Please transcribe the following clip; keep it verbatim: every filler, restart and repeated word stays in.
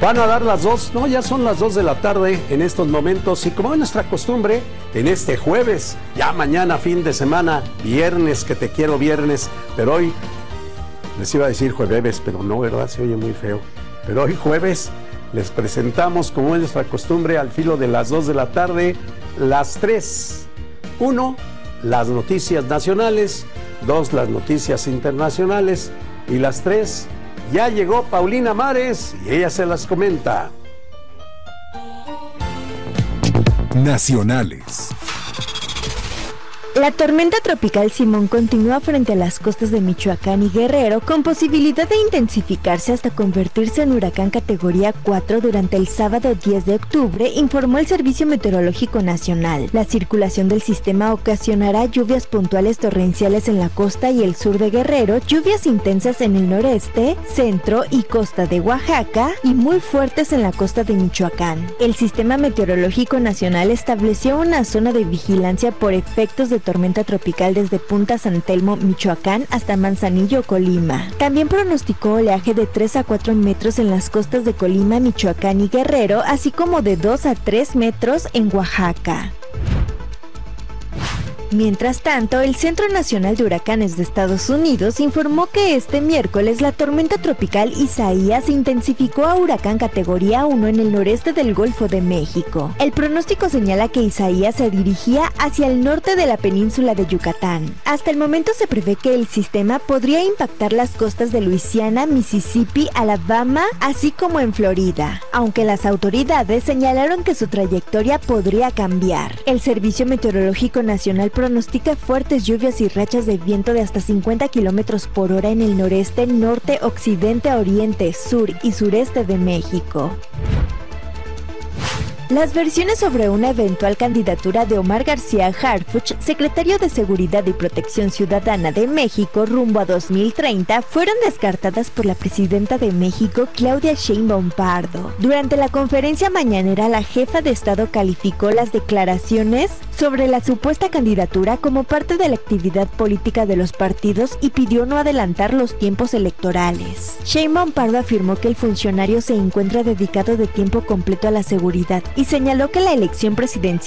Van a dar las dos, no, ya son las dos de la tarde en estos momentos y como es nuestra costumbre, en este jueves, ya mañana fin de semana, viernes, que te quiero viernes, pero hoy, les iba a decir jueves, pero no, ¿verdad? Se oye muy feo. Pero hoy jueves les presentamos, como es nuestra costumbre, al filo de las dos de la tarde, las tres. Uno, las noticias nacionales, dos, las noticias internacionales y las tres, ya llegó Paulina Mares y ella se las comenta. Nacionales. La tormenta tropical Simón continúa frente a las costas de Michoacán y Guerrero con posibilidad de intensificarse hasta convertirse en huracán categoría cuatro durante el sábado diez de octubre, informó el Servicio Meteorológico Nacional. La circulación del sistema ocasionará lluvias puntuales torrenciales en la costa y el sur de Guerrero, lluvias intensas en el noreste, centro y costa de Oaxaca y muy fuertes en la costa de Michoacán. El Sistema Meteorológico Nacional estableció una zona de vigilancia por efectos de tormenta tropical desde Punta San Telmo, Michoacán, hasta Manzanillo, Colima. También pronosticó oleaje de tres a cuatro metros en las costas de Colima, Michoacán y Guerrero, así como de dos a tres metros en Oaxaca. Mientras tanto, el Centro Nacional de Huracanes de Estados Unidos informó que este miércoles la tormenta tropical Isaías se intensificó a huracán categoría uno en el noreste del Golfo de México. El pronóstico señala que Isaías se dirigía hacia el norte de la península de Yucatán. Hasta el momento se prevé que el sistema podría impactar las costas de Luisiana, Mississippi, Alabama, así como en Florida, aunque las autoridades señalaron que su trayectoria podría cambiar. El Servicio Meteorológico Nacional pronostica fuertes lluvias y rachas de viento de hasta cincuenta kilómetros por hora en el noreste, norte, occidente, oriente, sur y sureste de México. Las versiones sobre una eventual candidatura de Omar García Harfuch, secretario de Seguridad y Protección Ciudadana de México rumbo a dos mil treinta, fueron descartadas por la presidenta de México, Claudia Sheinbaum Pardo. Durante la conferencia mañanera, la jefa de Estado calificó las declaraciones sobre la supuesta candidatura como parte de la actividad política de los partidos y pidió no adelantar los tiempos electorales. Sheinbaum Pardo afirmó que el funcionario se encuentra dedicado de tiempo completo a la seguridad y señaló que la elección presidencial